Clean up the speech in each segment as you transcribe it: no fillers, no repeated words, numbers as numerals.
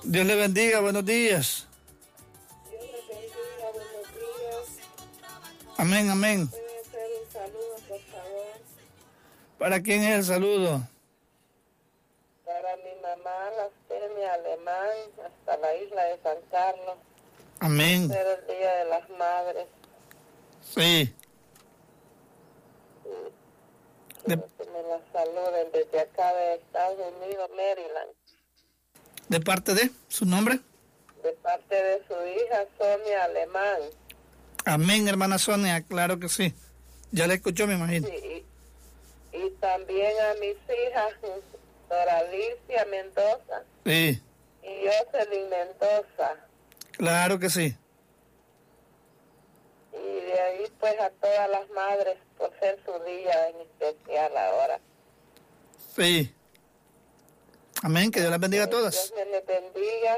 Dios le bendiga, buenos días. Dios le bendiga, buenos días. Amén, amén. Puede hacer un saludo, por favor. ¿Para quién es el saludo? Para mi mamá, la Femia Alemán, hasta la isla de San Carlos. Amén. Será el Día de las Madres. Sí. Quiero que me la saluden desde acá de Estados Unidos, Maryland. ¿De parte de su nombre? De parte de su hija, Sonia Alemán. Amén, hermana Sonia, claro que sí. Ya la escuchó, me imagino. Sí, y también a mis hijas, Doralicia Mendoza Sí, y Jocelyn Mendoza. claro que sí. Y de ahí pues a todas las madres por ser su día en especial ahora. Sí. Amén, que Dios las bendiga a todas. Dios me les bendiga.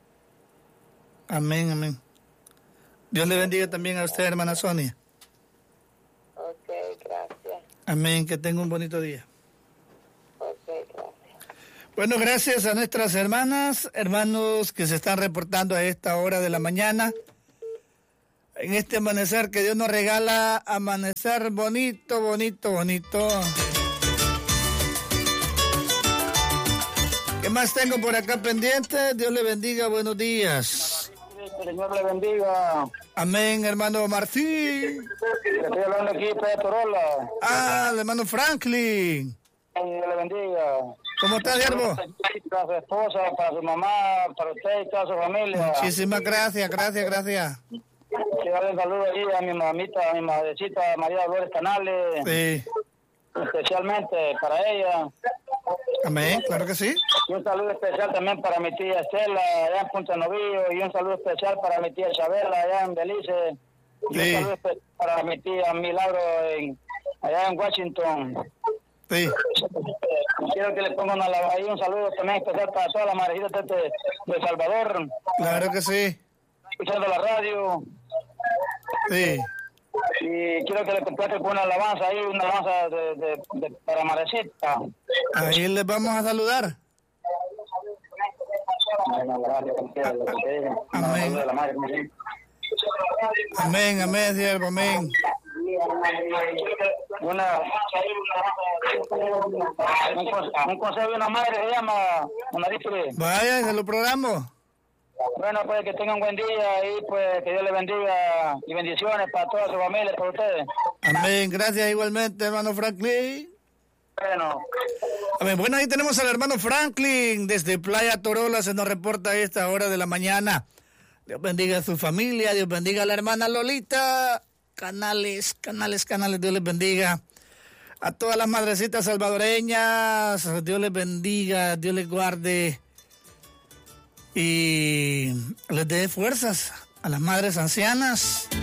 Amén, amén. Dios le bendiga también a usted, hermana Sonia. Ok, gracias. Amén, que tenga un bonito día. Ok, gracias. Bueno, gracias a nuestras hermanas, hermanos que se están reportando a esta hora de la mañana. En este amanecer que Dios nos regala, amanecer bonito, bonito, bonito. ¿Qué más tengo por acá pendiente? Dios le bendiga, buenos días. Que el Señor le bendiga. Amén, hermano Martín. Estoy hablando aquí de Torola. Ah, el hermano Franklin. Que Dios le bendiga. ¿Cómo está, siervo? Para su esposa, para su mamá, para usted y toda su familia. Muchísimas gracias, gracias. Quiero darle un saludo allí a mi mamita, a mi madrecita María Dolores Canales. Sí. Especialmente para ella. Amén, claro que sí. Y un saludo especial también para mi tía Estela, allá en Punta Novillo. Y un saludo especial para mi tía Isabela, allá en Belice. Y Sí. un saludo especial para mi tía Milagro, allá en Washington. Sí. Quiero que le pongan ahí un saludo también especial para todas las madrecitas de El Salvador. Claro que sí. Escuchando la radio. Sí. Y quiero que le complete con una alabanza ahí, una alabanza para madrecita. Ahí les vamos a saludar. Amén. Amén, amén, siervo, amén. Un consejo de una madre se llama una disfrute. Vaya, se lo programo. Bueno, pues que tengan un buen día y pues que Dios le bendiga y bendiciones para toda su familia, para ustedes. Amén, gracias igualmente, hermano Franklin. Bueno. Amén. Bueno, ahí tenemos al hermano Franklin desde Playa Torola, se nos reporta a esta hora de la mañana. Dios bendiga a su familia, Dios bendiga a la hermana Lolita. Canales, Dios les bendiga. A todas las madrecitas salvadoreñas, Dios les bendiga, Dios les guarde. Y les dé fuerzas a las madres ancianas.